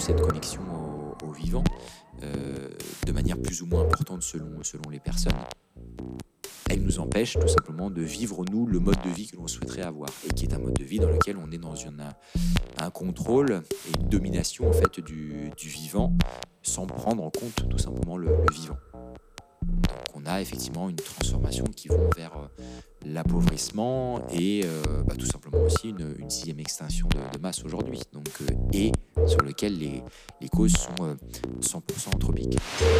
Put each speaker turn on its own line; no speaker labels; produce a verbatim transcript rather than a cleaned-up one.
cette connexion au, au vivant, euh, de manière plus ou moins importante selon, selon les personnes, elle nous empêche tout simplement de vivre, nous, le mode de vie que l'on souhaiterait avoir, et qui est un mode de vie dans lequel on est dans une, un contrôle et une domination en fait, du, du vivant, sans prendre en compte tout simplement le, le vivant. Donc on a effectivement une transformation qui va vers euh, l'appauvrissement et euh, bah, tout simplement aussi une, une sixième extinction de, de masse aujourd'hui, donc, euh, et sur lequel les, les causes sont euh, cent pour cent anthropiques.